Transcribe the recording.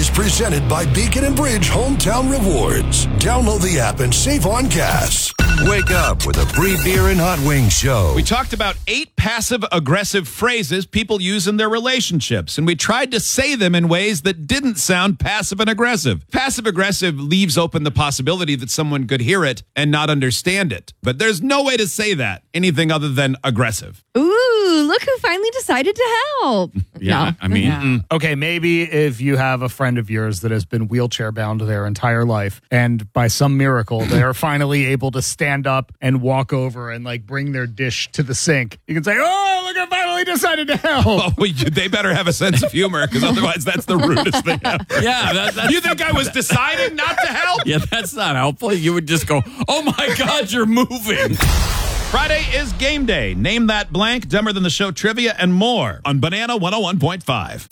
is presented by Beacon and Bridge Hometown Rewards. Download the app and save on gas. Wake up with a free beer and hot wings show. We talked about 8 passive-aggressive phrases people use in their relationships, and we tried to say them in ways that didn't sound passive and aggressive. Passive-aggressive leaves open the possibility that someone could hear it and not understand it. But there's no way to say that, anything other than aggressive. Ooh, look who finally decided to help. Yeah, No. I mean, Okay, maybe if you have a friend of yours that has been wheelchair bound their entire life, and by some miracle they are finally able to stand up and walk over and like bring their dish to the sink, you can say, "Oh, look, I finally decided to help." oh, they better have a sense of humor, because otherwise that's the rudest thing ever. Yeah, that's You think I was deciding not to help? yeah, that's not helpful. You would just go, "Oh my God, you're moving." Friday is game day. Name that blank, Dumber Than the Show trivia, and more on Banana 101.5.